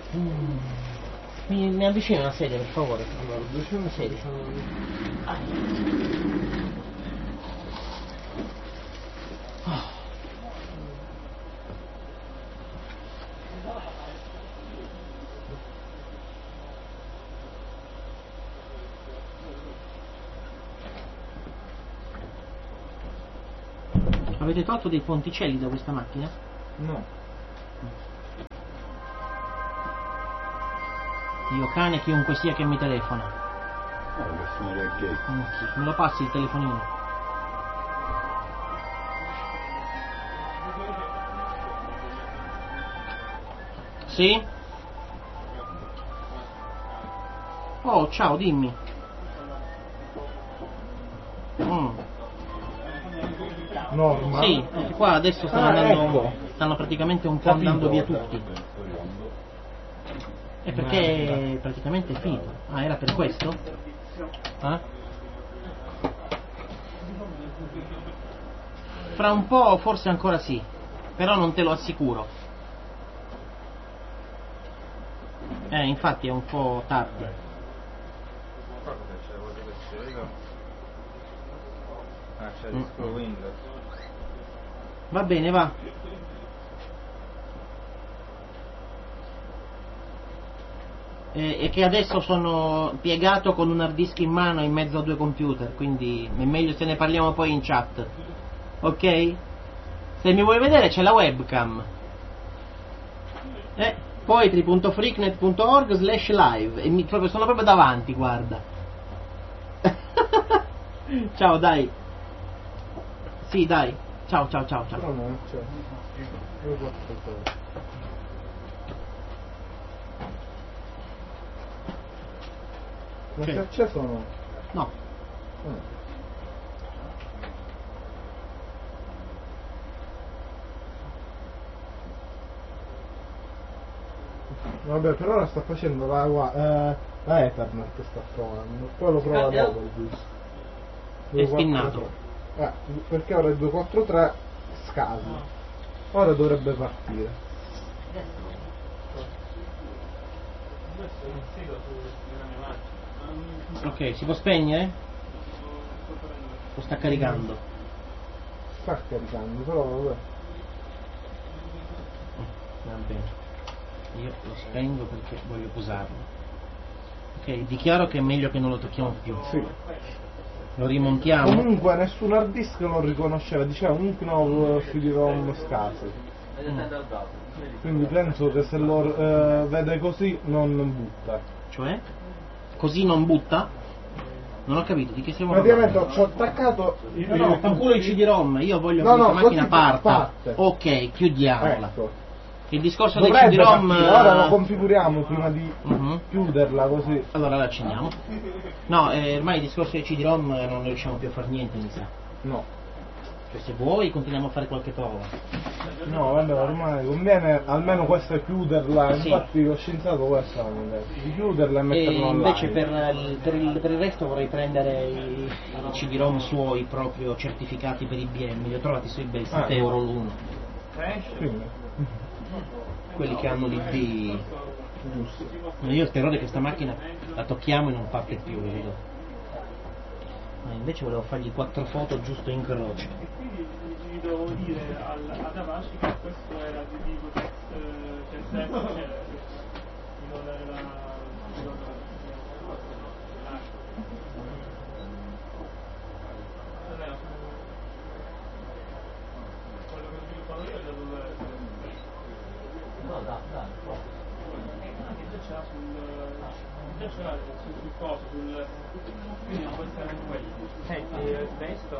Mi avvicina una sedia, per favore. Allora, dove c'è una sedia? Avete tolto dei ponticelli da questa macchina? No. Dio cane, chiunque sia che mi telefona. Me lo passi il telefonino? Sì? Oh, ciao, dimmi. Norma? Sì, perché qua adesso stanno andando, ecco. stanno praticamente un po' andando via tutti. E perché è praticamente finito. Ah, era per questo? Fra un po' forse ancora sì, però non te lo assicuro. Infatti è un po' tardi. C'è disco Windows. Va bene, va. E che adesso sono piegato con un hard disk in mano in mezzo a due computer, quindi è meglio se ne parliamo poi in chat. Ok? Se mi vuoi vedere c'è la webcam. Poetry.freaknet.org/live e sono proprio davanti, guarda. Ciao, dai. Sì, dai. Ciao. No, non c'è. Ma si è acceso o no? No. Vabbè, per ora sta facendo la Ethernet, sta provando. Poi lo prova dopo il bus. È spinnato. Perché ora è 243 scasi. Ora dovrebbe partire. Ok, si può spegnere? O sta caricando? Sta caricando, però vabbè. Va bene. Io lo spengo perché voglio posarlo. Ok, dichiaro che è meglio che non lo tocchiamo più. Sì. Lo rimontiamo? Comunque nessun hard disk lo riconosceva, diceva un Knauf CD-ROM scarso. Quindi penso che se lo vede così non butta. Cioè? Così non butta? Non ho capito di che stiamo parlando. Praticamente ci ho attaccato No, fanculo il CD-ROM, io voglio che questa macchina parta. Ok, chiudiamola. Ecco. Il discorso Dovrebbe del CD-ROM... ora lo configuriamo prima di chiuderla così. Allora la accendiamo. No, ormai il discorso del CD-ROM non riusciamo più a fare niente, mi sa. No. Cioè se vuoi continuiamo a fare qualche prova. No, vabbè, ormai conviene almeno questa chiuderla, Sì. infatti ho scienziato questa di chiuderla e metterla online. Invece per il resto vorrei prendere i CD-ROM suoi proprio certificati per IBM, li ho trovati sui bei 7 euro l'uno. Quindi. Quelli che hanno l'ID. Io ho il terrore che questa macchina la tocchiamo e non parte più, vedo. Ma invece volevo fargli 4 foto giusto in croce. E quindi gli dovevo dire ad Avashi che questo era di tipo test, non era quello che sviluppavo io è da dove sul coso, quindi non può essere quello. Senti, testo?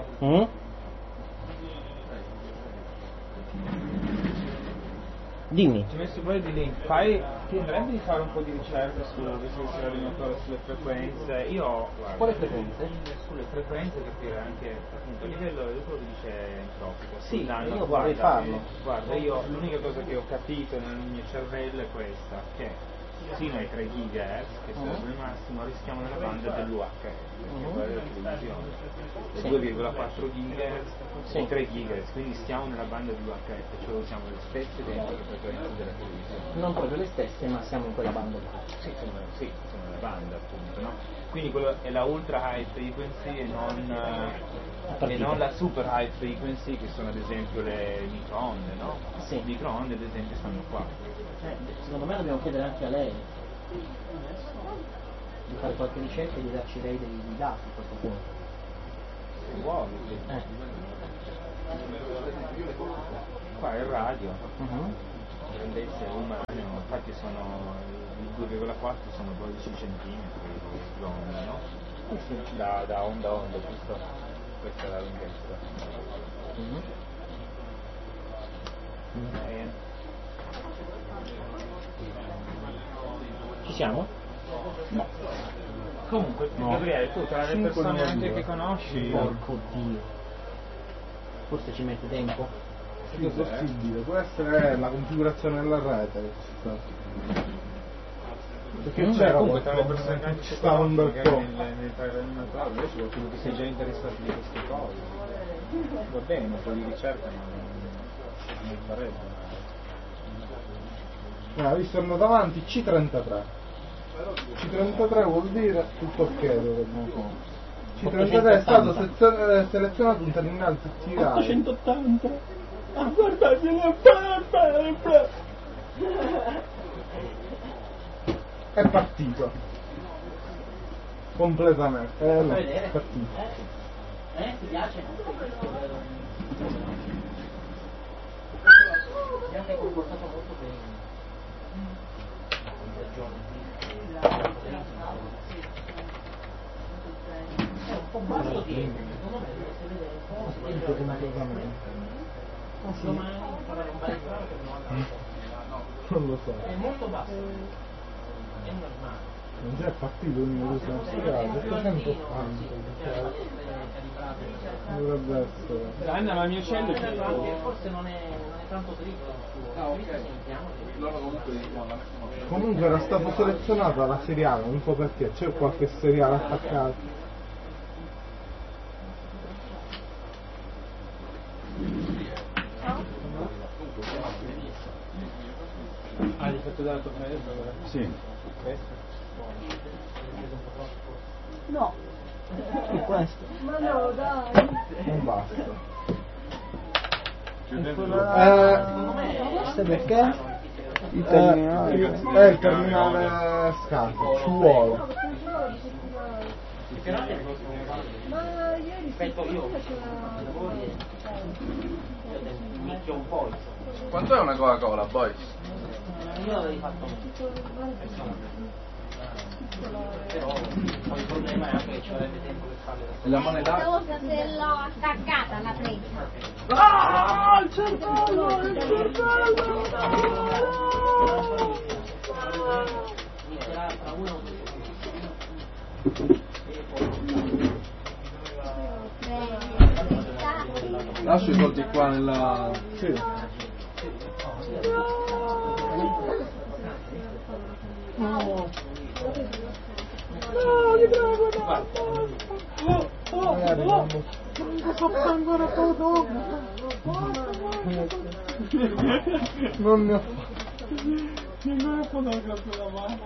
Dimmi. Ci ho messo un paio di link, ti andrebbe di fare un po' di ricerca sulle motore, sulle frequenze? Io guarda, Quale frequenze? Sulle frequenze capire anche appunto a livello di quello che dice entropico. Sì, io guarda, vorrei farlo. Guarda, io l'unica cosa che ho capito nel mio cervello è questa, che sino ai 3 GHz, che sarebbe il massimo, restiamo nella banda dell'UHF, che è quella della televisione. E 2,4 GHz e 3 GHz, quindi stiamo nella banda dell'UHF, cioè usiamo le stesse identiche frequenze della televisione. Non proprio le stesse, ma siamo in quella banda lì. Sì, sono nella banda appunto, no? Quindi quello è la ultra high frequency e non la super high frequency, che sono ad esempio le microonde, no? Sì. Le microonde ad esempio stanno qua. Secondo me dobbiamo chiedere anche a lei di fare qualche ricerca e di darci lei dei dati a questo punto. Se vuole, sì. Qua è il radio, grandezze umane, infatti sono i 2,4 sono 12 centimetri l'onda, no? Sì. Da onda a onda, giusto? Questa è la lunghezza. Ci siamo? No. Comunque, no. Gabriele, tu tra le persone anche che conosci... Porco Dio. Forse ci mette tempo? Sì, è possibile, può essere la configurazione della rete. Perché c'era comunque tra le persone che anche ci sta un bel po'. nel paradigma invece qualcuno che si è già interessato di queste cose. Va bene, un po' di ricerca, ma non farebbe. Visto è andato avanti C33. C33 vuol dire tutto ok. C33 è stato selezionato un terminale TTI 880. Ah, guardate, è partito completamente. È partito. Ti piace? Si è anche comportato molto bene. È un po' basso dietro, secondo me dovesse vedere un po' si deve rimanere. Domani farà un bel bravo per Non lo so. è molto basso, è normale. Non c'è partito un minuto in 780. Dovrebbe essere. Anna, ma il mio cielo forse non è tanto dritto il suo. Comunque era stato selezionato dalla seriale, non so perché, c'è qualche seriale attaccato. Hai fatto dalla tua famiglia? Sì. No. Che questo? Ma no, dai. Non basta. Secondo me Sai perché? Il terminale. È il terminale scarso, ci vuole. Ma ieri micchio un po'. Quanto è una Coca-Cola, boys? Io l'avrei fatto però il problema è anche che ci vorrebbe tempo per farle La moneta? cosa se l'ho attaccata alla presa. Ah, il cervello, il cervello! inizierà tra uno Lascio i soldi qua nella... Sì. No, ti prego, non ne ho fatto. Non è fotografo la mano.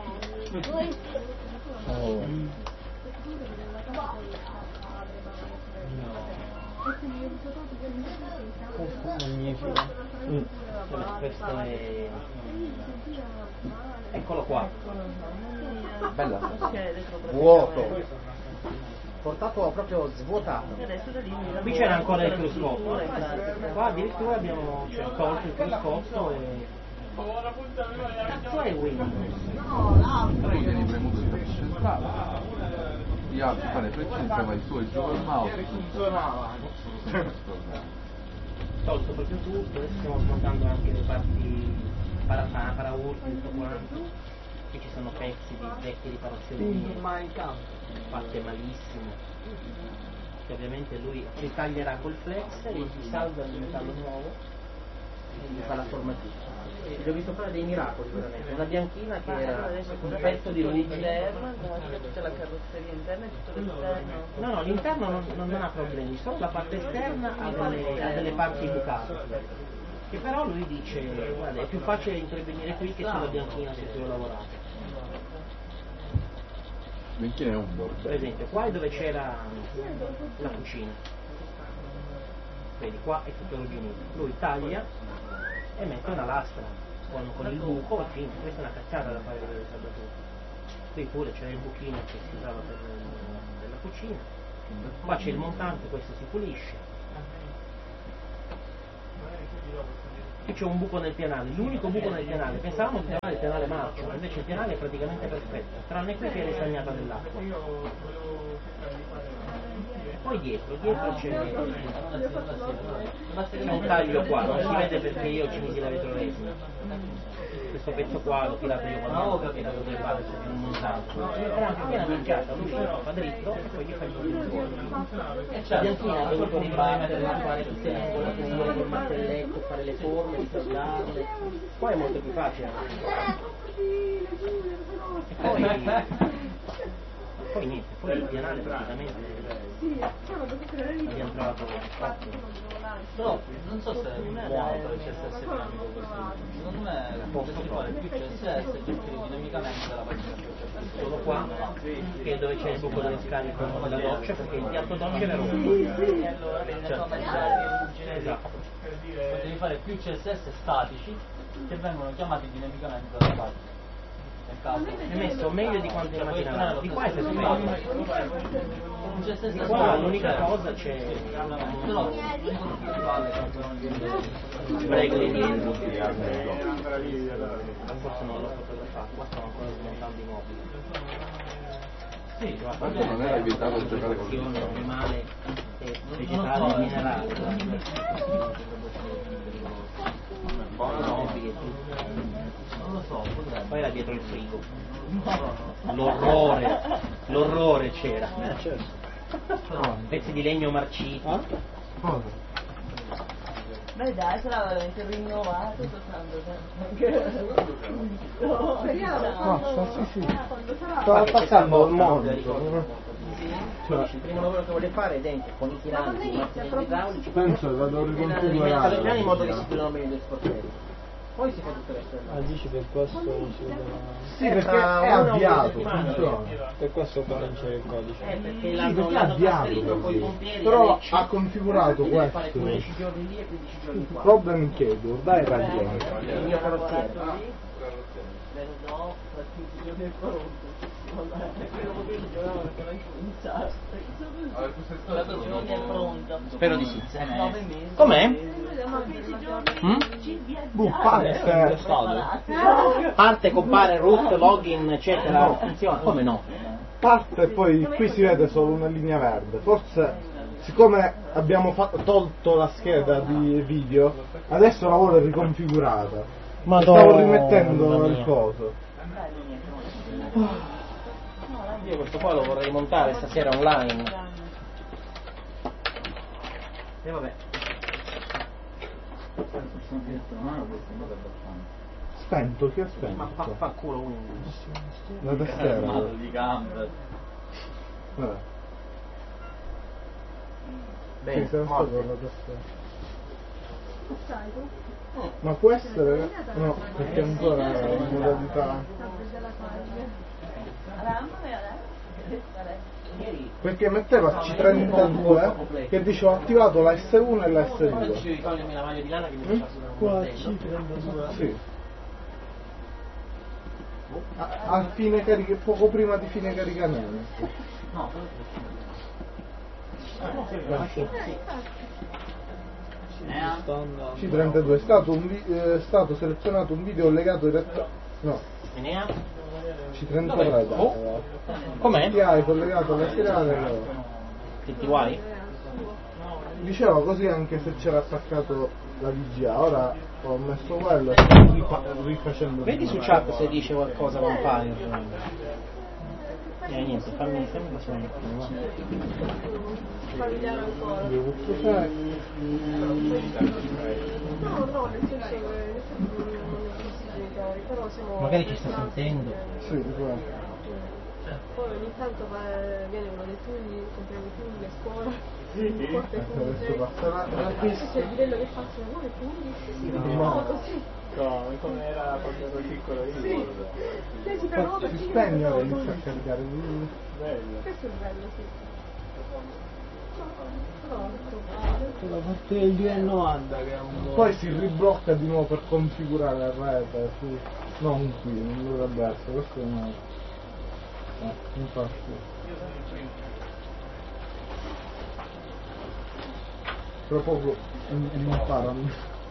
magnifico. Questo è... Eccolo qua. Bella. Vuoto. Portato proprio svuotato. Qui c'era ancora il cruscotto. Qua addirittura abbiamo tolto il cruscotto e... Cazzo è Windows? Tu tieni premuto il tasto centrale, gli altri fa le frecce, vai su e giù col mouse. Tolto proprio tutto, adesso stiamo smontando anche le parti paraurti, tutto quanto. Qui ci sono pezzi di vecchie riparazioni fatte malissimo. Che ovviamente lui ritaglierà col flex e si salva il metallo nuovo. e gli fa la forma giusta. Gli ho visto fare dei miracoli veramente, una bianchina che era un pezzo di Luigi. Tutta la carrozzeria interna e tutto l'esterno. No, l'interno non ha problemi, solo la parte esterna ha delle parti bucate. Che però lui dice, guarda, è più facile intervenire qui che sulla bianchina se tu ho lavorato. Bianchina è un Per bordello. esempio, qua è dove c'era la cucina. Vedi, qua è tutto arrugginito. Lui taglia e mette una lastra con il buco e finito. Questa è una cazzata da fare delle saldature. Qui pure c'era il buchino che si usava per la cucina. Qua c'è il montante, questo si pulisce. Qui c'è un buco nel pianale, l'unico buco nel pianale. Pensavamo di trovare il pianale marcio, invece il pianale è praticamente perfetto, tranne qui che è risagnata dell'acqua. Poi dietro c'è un taglio qua, non si vede perché io ci misi la vetroresina. Questo pezzo qua l'ho tirato io quando avevo capito dove fare un montaggio. Era anche appena minchiata, lui fa dritto e poi gli fa il buco. La bianchina ha dovuto ribatterla, fare tutte le angolature col martelletto, fare le forme, risoldarle. Qua è molto più facile. Poi niente, poi il pianale praticamente abbiamo trovato Però non so se è buono il CSS dinamico così. Secondo me posso fare più CSS e gestire dinamicamente la pagina più CSS. solo qua, che è dove c'è il buco dello scarico della doccia, perché il piatto doccia era rotto. Esatto. Potevi fare più CSS statici che vengono chiamati dinamicamente dalla pagina. È messo meglio di quanto immaginavo. Di qua è CSS qua l'unica cosa c'è regole dietro. Forse non l'ho fotografato, qua stiamo ancora smontando i mobili. Sì, Quando non era vietato giocare con il animale vegetale e minerale. Non lo so, potrebbe. Poi era dietro il frigo. L'orrore c'era. Pezzi di legno marciti. Cosa? Beh dai, sarà veramente rinnovato Basta, sì. Stava passando il mondo. Il primo lavoro che vuole fare è dentro, con i tiranti, i martelli idraulici. Penso che vado a Mettere il riconfigurare. in modo che si chiudono bene le sportelli. Poi si fa tutto il resto del lavoro. Dici per questo Sì, perché è avviato, funziona. per questo poi non c'è il codice. Perché Sì, l'hanno perché è avviato trasferito con i così. pompieri. Però alle ha configurato deve fare questo. 15 giorni lì e 15 giorni qua. Problem Keyboard, dai ragione. Il mio carrozziere. no, tra 15 giorni è pronto. Dopo 15 giorni ancora incominciato. Tra 15 giorni è pronto. Spero di sì. 9 mesi. Com'è? 15 giorni ci Parte. Parte, compare, root, login, eccetera. Funziona. Come no? Parte e poi qui si vede solo una linea verde. Forse, siccome abbiamo tolto la scheda di video, adesso la vuole riconfigurata. Stavo rimettendo il coso. Io questo qua lo vorrei montare stasera online. E vabbè. Spento, chi ha Ma spento? fa culo Windows. La tastiera. di gambe. Sì, sarà stato morte. la tastiera. Ma può essere? No, perché ancora è in modalità. Perché metteva C32 che diceva attivato la S1 e la S2. Ci togliermi la maglia di lana che mi fa Qua C32. Sì. Al fine poco prima di fine caricamento. C32 è stato selezionato un video legato Enea? C33 Com'è? ti hai collegato alla seriale. TTY? Diceva così anche se c'era attaccato la VGA. Ora ho messo quello e sto rifacendo. Vedi su chat se dice qualcosa compare. Niente, fammi passare un attimo. Familiare ancora. No, nel senso che però siamo Magari ci sta sentendo. Sì, guarda. Poi ogni tanto viene uno dei figli, compriamo i figli a scuola, porta i Adesso figli, passerà. questo è il livello che faccio, no, e quindi sì, no, così. No, come era quando ero piccolo io. Sì, lei si fermava Si perché spegne ora inizia a caricare. Bello. questo è bello, sì. No, La parte del 290 che è un po'. Poi si riblocca di nuovo per configurare la rete, sì. Non qui, non dovrebbe essere, questo è un infatti. Tra poco non parano.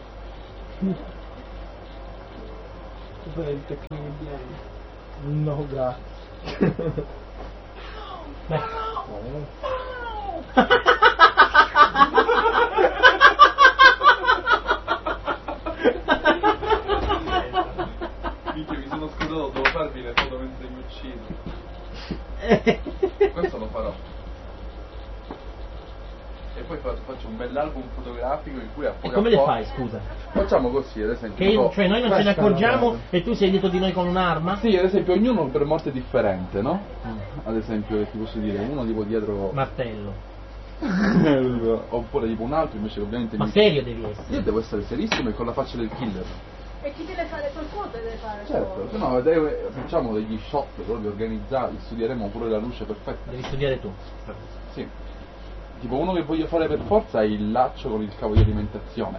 Tu fai il tecnico bianco. No, grazie. Minchia, mi sono scordato, devo farvi le foto mentre mi uccido. Questo lo farò. E poi faccio un bell'album fotografico in cui E come le fai, scusa? Facciamo così, ad esempio. Che cioè noi non ce ne accorgiamo e tu sei dietro di noi con un'arma? Sì, ad esempio ognuno per morte differente, no? Ad esempio, che ti posso dire, uno tipo dietro. Martello. Oppure tipo un altro invece ovviamente. Ma serio devi essere? Io devo essere serissimo e con la faccia del killer. e chi deve fare qualcuno deve fare Certo, se no facciamo degli shot proprio organizzati, studieremo pure la luce perfetta. Devi studiare tu. Sì. Tipo uno che voglio fare per forza è il laccio con il cavo di alimentazione.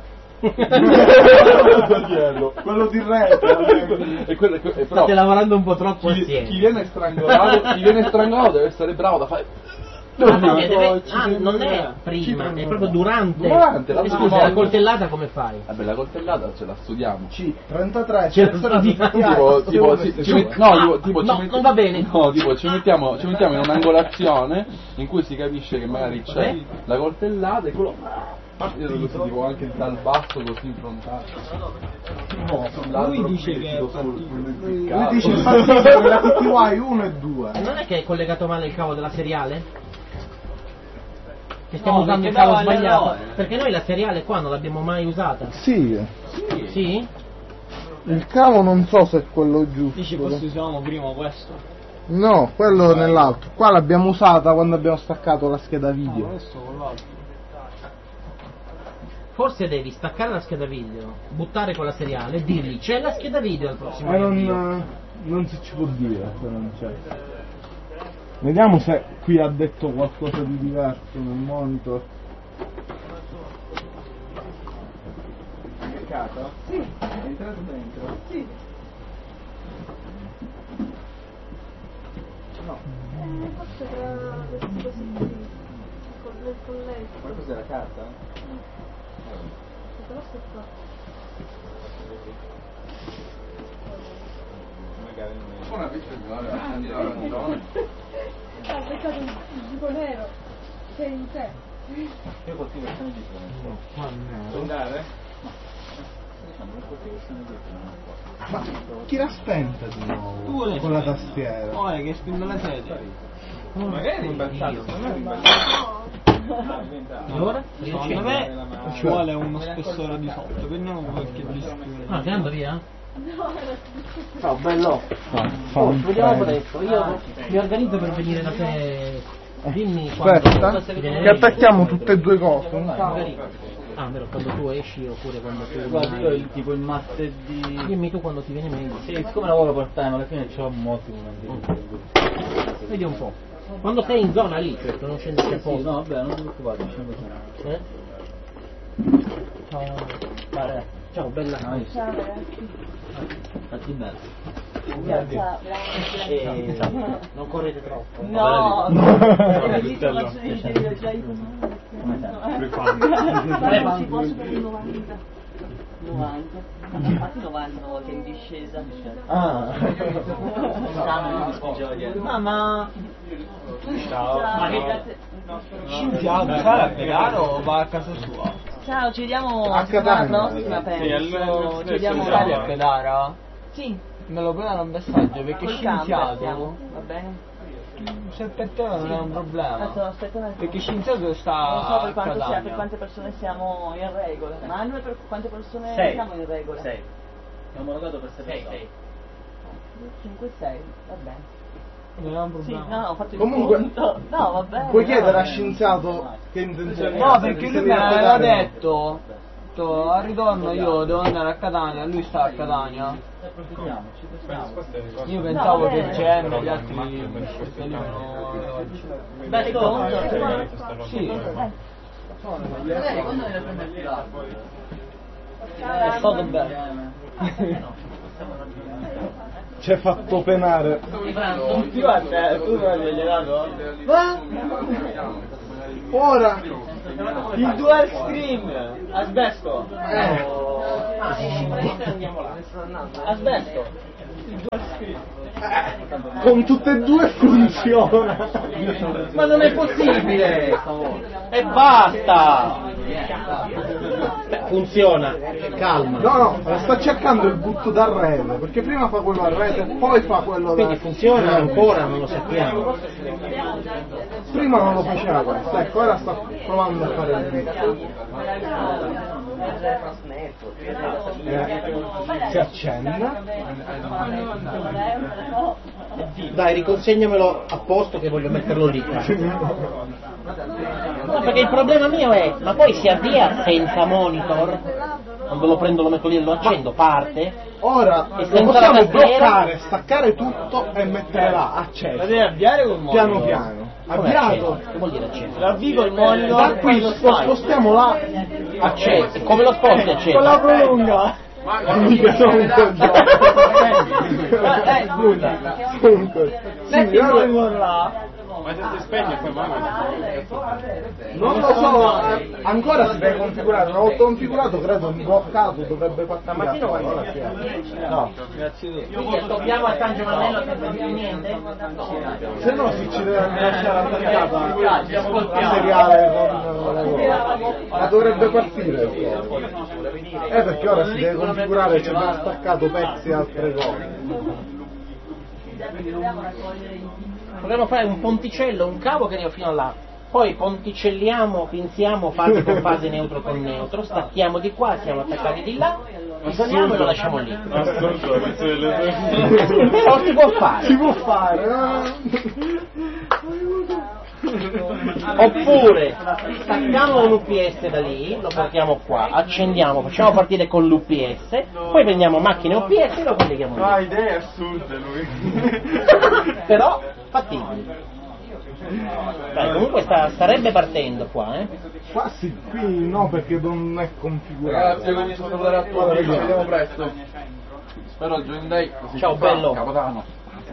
Quello di rete. E quello, però, State lavorando un po' troppo assieme. chi viene strangolato deve essere bravo da fare. Non è prima, è proprio durante. La Scusa, la coltellata come fai? Vabbè, la coltellata ce la studiamo. C33, Ce la studiamo. Non va bene. No, tipo ci mettiamo in un'angolazione in cui si capisce che magari c'è la coltellata e quello così, tipo anche dal basso così in frontale. Lui dice che è lui dice infatti la TTY 1 e 2. Non è che è collegato male il cavo della seriale? Che stiamo No, usando il perché cavo dava sbagliato? l'errore. Perché noi la seriale qua non l'abbiamo mai usata. Sì, Sì? il cavo non so se è quello giusto. Dici forse usavamo prima questo. No, quello nell'altro. Qua l'abbiamo usata quando abbiamo staccato la scheda video. Questo con l'altro. Forse devi staccare la scheda video, buttare con la seriale e dirgli c'è la scheda video al prossimo invio. Non si ci può dire se non c'è. Vediamo se qui ha detto qualcosa di diverso nel monitor. Caricato? Sì. È entrato dentro? Sì. No. Forse tra questi così con lei. Ma cos'è la carta? Però sto qua. Magari non è. Una accendi la ragione. Ha beccato il buco nero. Sei in te. Io continuo a stare dietro. Puoi andare? Ma chi l'ha spenta di nuovo? Tu l'hai con la spenta. tastiera. Oh, è che spingo la sedia. Magari rimbalzato, Dio. secondo me è rimbalzato. Allora? Secondo me ci vuole uno spessore di sotto, prendiamo qualche disco. Ah, che andando via? Ciao, bello. Vediamo presto, io mi organizzo per venire da te. Dimmi quando Aspetta, che attacchiamo tutte e due cose. magari. Ah, vero, quando tu esci oppure quando tu. Guarda, io tipo il martedì. Dimmi tu quando ti viene meglio. Sì, siccome lavoro part time alla fine c'ho molti momenti. Vedi un po'. Quando sei in zona lì, certo, non scendi a Sì, posto. no, vabbè, non ti preoccupare, scendo sempre. Ciao. Vale. Ciao, bella. Ciao ragazzi. Fatti bene. Ciao. Non correte troppo. No, è bellissimo, faccio dei video, già io non si posso per il 90. 90. Infatti 90 una volta in discesa. Ah, mi spingevo dietro. Mamma. Ciao. Scienziato, sai a pregare o va a casa sua? Ciao, ci vediamo A settimana Catania. prossima, penso. Sì, allora, Ci vediamo Sai a là. pedara? Sì, Me lo prendano un messaggio perché col cambio scienziato siamo, va bene? Se per te non è un problema. Aspetta un attimo. Perché scienziato sta Non so per a Catania. per quante persone siamo in regola. Ma noi per quante persone 6. siamo in regola? 6. Abbiamo omologato per 6 persone. 5, 6, va bene. Non è un Sì, problema. no, ho fatto il Comunque, punto. No, va bene. puoi chiedere a scienziato che intenzione No, ha, perché se lui devi mi aveva raccontare- detto al ritorno io devo andare a Catania, lui sta a Catania. Io pensavo che il CM e gli altri salivano oggi. Dai conto? Sì. Quando viene a prendere il lago? È stato bello. ci hai fatto penare. Ti va te, tu non l'hai dato? Ora Il dual screen! Asbesto! Asbesto! Il dual screen! con tutte e due funziona. Ma non è possibile! E basta! Beh, funziona, calma. No, sta cercando il butto da rete, perché prima fa quello a rete e poi fa quello da... Quindi funziona ancora, non lo sappiamo. Prima non lo faceva questo, ecco, ora sta provando a fare il butto. Si accende. Dai, riconsegnamelo a posto che voglio metterlo lì. No, perché il problema mio è, ma poi si avvia senza monitor? Quando lo prendo, lo metto lì e lo accendo, parte? Ora E lo senza possiamo la tastiera? bloccare, staccare tutto e mettere là, La acceso. devi avviare col monitor? Piano piano. Come Avviato. acceso? Che vuol dire acceso? L'avvii col monitor? Da qui lo spostiamo là. Acceso. E come lo sposti acceso? Con la prolunga! Mica sono un coglione. Scusa. Sono un coglione. Metti il monitor là. Ma se si spegne poi Non lo so, ancora si deve configurare, una volta configurato credo bloccato dovrebbe partire. No. Quindi stoppiamo a San Giovannello senza dire niente? Se no si ci deve lasciare attaccata materiale con ma dovrebbe partire. Perché ora si deve configurare, ci abbiamo staccato pezzi e altre cose. Potremmo fare un ponticello, un cavo che arriva fino là. Poi ponticelliamo, pinziamo fase con fase, neutro con neutro, stacchiamo di qua, siamo attaccati di là, isoliamo e lo lasciamo lì. Però si può fare. Si può fare. Oppure stacchiamo un UPS da lì, lo portiamo qua, accendiamo, facciamo partire con l'UPS, poi prendiamo macchine UPS e lo colleghiamo lì. idee assurde lui. Però fattibili. Dai, comunque starebbe partendo qua, Qua sì, qui no perché non è configurato. Ragazzi, quindi sono per attuale, ci vediamo presto. Spero il Join Day. Ciao bello. Capodanno.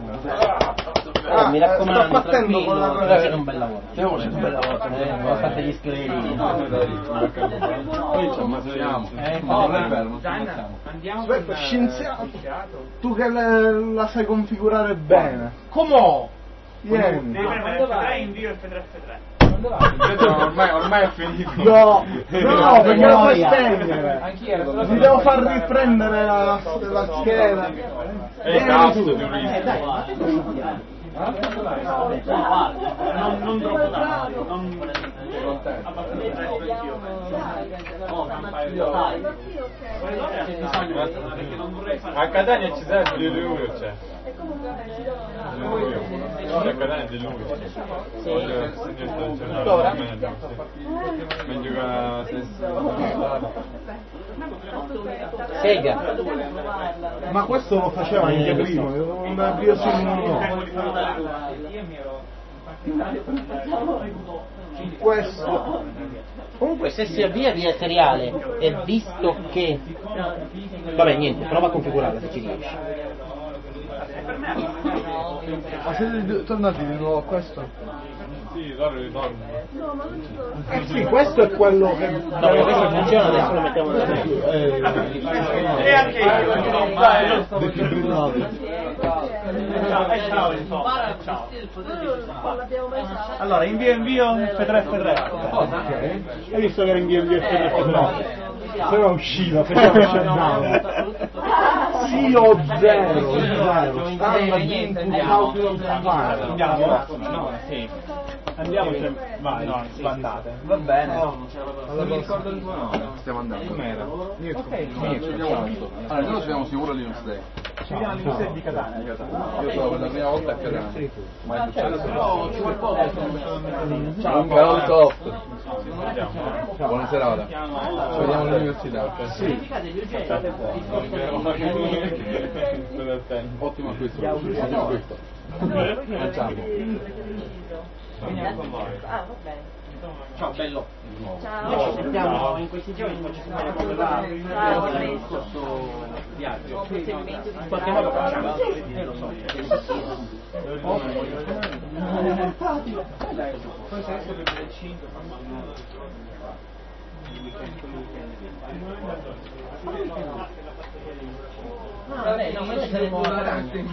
Mi raccomando, sto battendo con la tranquillo, facete un bel lavoro. Stiamo facendo un bel lavoro. Nonostante gli scleri. Poi ci ammazziamo. No, non è vero, non ci ammazziamo. Andiamo Aspetta, scienziato, tu che la sai configurare bene. Com'ò? Vieni. Devi premere F3, invio F3, Ormai è finito. No, perché lo puoi Noia. spegnere. Ti devo far riprendere la scheda. È il cazzo di un non troppo tanto, non a Catania ci serve di lui, c'è. A Catania di lui. Meglio che Sega. Ma questo lo faceva anche prima, non avvio su questo. Comunque se si avvia via seriale e visto che... Vabbè niente, prova a configurarla se ci riesci. Ma siete tornati di nuovo a questo? sì, loro ritornano. Sì, questo è quello che... No, perché questo funziona, adesso lo mettiamo da E anche io. defibrillato. Ciao, insomma. Ciao. Non l'abbiamo mai usato. Allora, invio F3. Ok. Hai visto che era invio F3? Se no usciva, faceva shutdown. Sì o zero, standard input output file. Andiamo, vai, svantate. Va bene. Non mi ricordo il tuo nome. Stiamo andando. Com'era? Allora, noi siamo sicuro di Linux Day. Ci vediamo all'inizio di Catania. Io sono per la prima volta a Catania. Mai successo. Ciao, Un bel soft. Buona serata. Ci vediamo all'università. Sì. Ottimo acquisto. Ottimo acquisto. Facciamo. Ah, va bene. Ciao bello. Ciao. Ci sentiamo in questi giorni, facciamo una cosa da questo viaggio. In qualche modo facciamo. Lo so. Forse adesso per il 5 Vabbè, no, ma noi saremo